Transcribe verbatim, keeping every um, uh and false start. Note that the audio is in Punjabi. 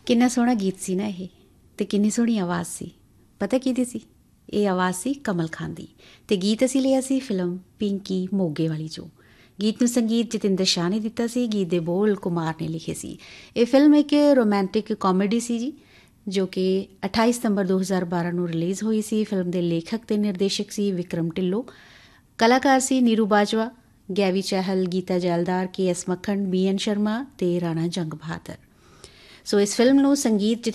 ਕਿੰਨਾ ਸੋਹਣਾ ਗੀਤ ਸੀ ਨਾ ਇਹ, ਅਤੇ ਕਿੰਨੀ ਸੋਹਣੀ ਆਵਾਜ਼ ਸੀ। ਪਤਾ ਕਿਹਦੀ ਸੀ? ਇਹ ਆਵਾਜ਼ ਸੀ ਕਮਲ ਖਾਨ ਦੀ, ਅਤੇ ਗੀਤ ਅਸੀਂ ਲਿਆ ਸੀ ਫਿਲਮ ਪਿੰਕੀ ਮੋਗੇ ਵਾਲੀ 'ਚੋਂ। ਗੀਤ ਨੂੰ ਸੰਗੀਤ ਜਤਿੰਦਰ ਸ਼ਾਹ ਨੇ ਦਿੱਤਾ ਸੀ, ਗੀਤ ਦੇ ਬੋਲ ਕੁਮਾਰ ਨੇ ਲਿਖੇ ਸੀ। ਇਹ ਫਿਲਮ ਇੱਕ ਰੋਮਾਂਟਿਕ ਕਾਮੇਡੀ ਸੀ ਜੀ, ਜੋ ਕਿ ਅਠਾਈ ਸਤੰਬਰ ਦੋ ਹਜ਼ਾਰ ਬਾਰਾਂ ਨੂੰ ਰਿਲੀਜ਼ ਹੋਈ ਸੀ। ਫਿਲਮ ਦੇ ਲੇਖਕ ਅਤੇ ਨਿਰਦੇਸ਼ਕ ਸੀ ਵਿਕਰਮ ਢਿੱਲੋਂ। ਕਲਾਕਾਰ ਸੀ ਨੀਰੂ ਬਾਜਵਾ, ਗੈਵੀ ਚਹਿਲ, ਗੀਤਾ ਜੈਲਦਾਰ, ਕੇ ਐਸ ਮੱਖਣ, ਬੀ ਐਨ ਸ਼ਰਮਾ ਅਤੇ ਰਾਣਾ ਜੰਗ ਬਹਾਦਰ। ਸੋ ਇਸ ਫਿਲਮ ਨੂੰ ਸੰਗੀਤ